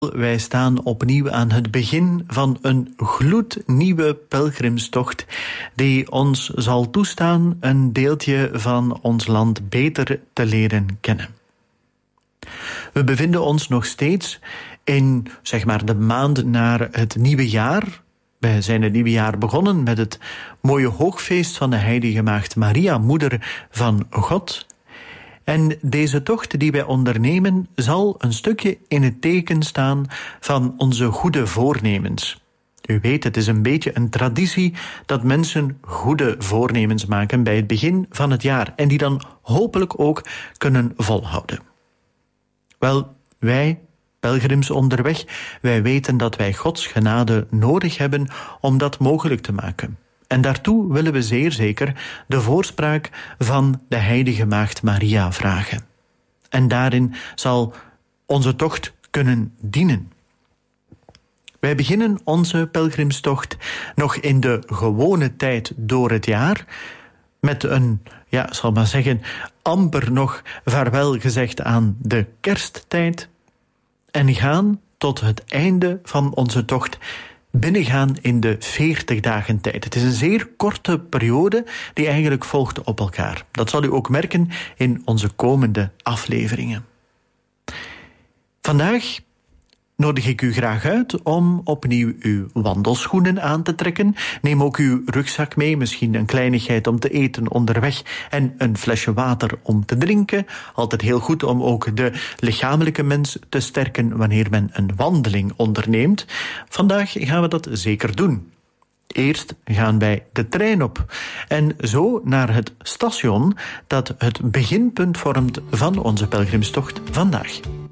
Wij staan opnieuw aan het begin van een gloednieuwe pelgrimstocht die ons zal toestaan een deeltje van ons land beter te leren kennen. We bevinden ons nog steeds in, de maand naar het nieuwe jaar. Wij zijn het nieuwe jaar begonnen met het mooie hoogfeest van de Heilige Maagd Maria, moeder van God. En deze tocht die wij ondernemen zal een stukje in het teken staan van onze goede voornemens. U weet, het is een beetje een traditie dat mensen goede voornemens maken bij het begin van het jaar en die dan hopelijk ook kunnen volhouden. Wel, wij, pelgrims onderweg, wij weten dat wij Gods genade nodig hebben om dat mogelijk te maken. En daartoe willen we zeer zeker de voorspraak van de Heilige Maagd Maria vragen. En daarin zal onze tocht kunnen dienen. Wij beginnen onze pelgrimstocht nog in de gewone tijd door het jaar, met een, amper nog vaarwel gezegd aan de kersttijd, en gaan tot het einde van onze tocht binnengaan in de 40 dagen tijd. Het is een zeer korte periode die eigenlijk volgt op elkaar. Dat zal u ook merken in onze komende afleveringen. Vandaag nodig ik u graag uit om opnieuw uw wandelschoenen aan te trekken. Neem ook uw rugzak mee, misschien een kleinigheid om te eten onderweg en een flesje water om te drinken. Altijd heel goed om ook de lichamelijke mens te sterken wanneer men een wandeling onderneemt. Vandaag gaan we dat zeker doen. Eerst gaan wij de trein op en zo naar het station dat het beginpunt vormt van onze pelgrimstocht vandaag.